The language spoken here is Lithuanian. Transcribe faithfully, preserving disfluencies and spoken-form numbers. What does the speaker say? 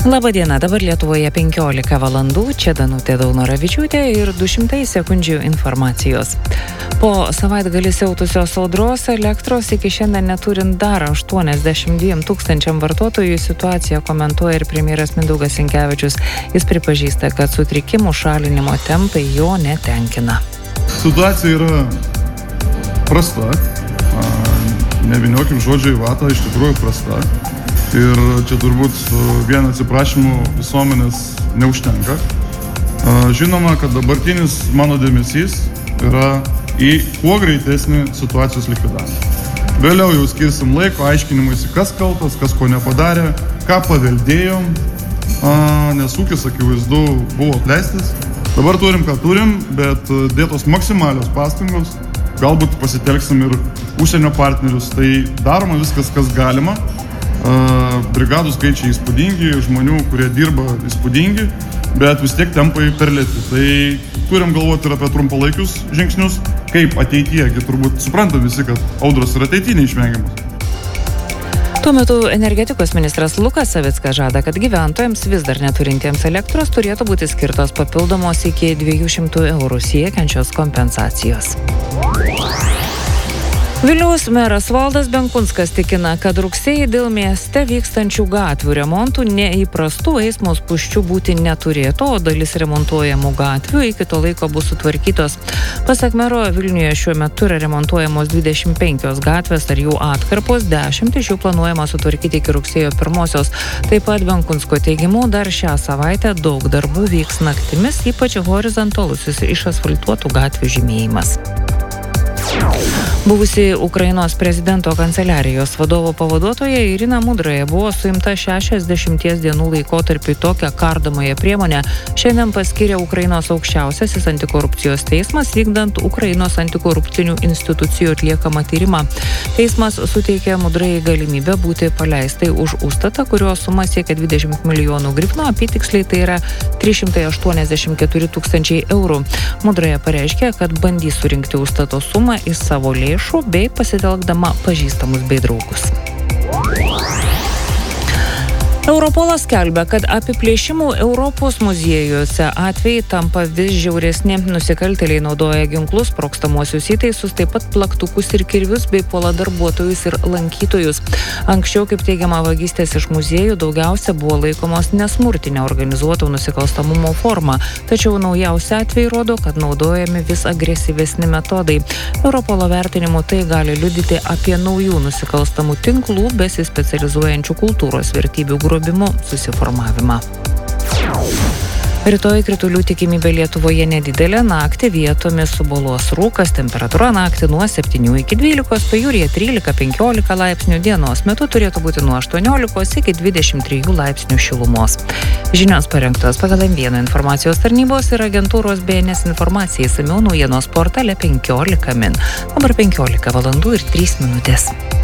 Labadiena, dabar Lietuvoje penkiolika valandų, čia Danutė Daunoravičiūtė ir du šimtai sekundžių informacijos. Po savaitgalį siautusios audros elektros iki šiandien neturint dar aštuoniasdešimt dviem tūkstančiam vartotojų situaciją komentuoja ir premjeras Mindaugas Sinkevičius. Jis pripažįsta, kad sutrikimų šalinimo tempai jo netenkina. Situacija yra prasta. Neviniokim žodžiai vatą, iš tikrųjų prasta. Ir čia turbūt vien atsiprašymų visuomenės neužtenka. Žinoma, kad dabartinis mano dėmesys yra į kuo greitesnį situacijos likvidavimą. Vėliau jau skirsim laiko aiškinimuisi, kas kaltas, kas ko nepadarė, ką paveldėjom, nes ūkis, akivaizdu, buvo apleistas. Dabar turim, ką turim, bet dėtos maksimalios pastangos, galbūt pasitelksim ir užsienio partnerius, tai daroma viskas, kas galima. Brigadų skaičiai įspūdingi, žmonių, kurie dirba įspūdingi, bet vis tiek tempai per lėti. Tai turim galvoti ir apie trumpalaikius žingsnius, kaip ateityje, turbūt supranta visi, kad audros ir ateityje neišvengiamas. Tuo metu energetikos ministras Lukas Savickas žada, kad gyventojams vis dar neturintiems elektros turėtų būti skirtos papildomos iki dviejų šimtų eurų siekiančios kompensacijos. Vilniaus meras Valdas Benkunskas tikina, kad rugsėjį dėl mieste vykstančių gatvių remontų neįprastų eismo spūsčių būti neturėtų, o dalis remontuojamų gatvių iki to laiko bus sutvarkytos. Pasak mero, Vilniuje šiuo metu yra remontuojamos dvidešimt penkios gatvės ar jų atkarpos, dešimt iš jų planuojama sutvarkyti iki rugsėjo pirmosios. Taip pat Benkunsko teigimu, dar šią savaitę daug darbų vyks naktimis, ypač horizontalusis išasfaltuotų gatvių žymėjimas. Buvusi Ukrainos prezidento kanceliarijos vadovo pavaduotoja Irina Mudraja buvo suimta šešiasdešimties dienų laikotarpiui tokią kardomąją priemonę. Šiandien paskyrė Ukrainos aukščiausiasis antikorupcijos teismas, vykdant Ukrainos antikorupcinių institucijų atliekamą tyrimą. Teismas suteikė Mudrajai galimybę būti paleistai už užstatą, kurio suma siekia dvidešimt milijonų grivnų, apytiksliai tai yra trys šimtai aštuoniasdešimt keturi tūkstančiai eurų. Mudraja pareiškė, kad bandys surinkti užstato sumą į savo lėšų bei pasitelkdama pažįstamus bei draugus. Europolas skelbia, kad apiplėšimų Europos muziejuose atvejai tampa vis žiauresni. Nusikaltėliai naudoja ginklus, sprogstamuosius įtaisus, taip pat plaktukus ir kirvius bei puola darbuotojus ir lankytojus. Anksčiau, kaip teigiama, vagystės iš muziejų daugiausia buvo laikomos nesmurtinė organizuoto nusikalstamumo forma, tačiau naujausi atvejai rodo, kad naudojami vis agresyvesni metodai. Europolo vertinimu tai gali liudyti apie naujų nusikalstamų tinklų besispecializuojančių kultūros vertybių grobimo susiformavimą. Rytoj kritulių tikimybė Lietuvoje nedidelė, naktį vietomis suboluos rūkas, temperatūra naktį nuo septynių iki dvylikos, pajūryje trylika penkiolika laipsnių, dienos metu turėtų būti nuo aštuoniolikos iki dvidešimt trijų laipsnių šilumos. Žinios parengtos pagal M vieną informacijos tarnybos ir agentūros B N S informacija, išsamiau naujienos portale penkiolika min. Dabar penkiolika valandų ir trys minutės.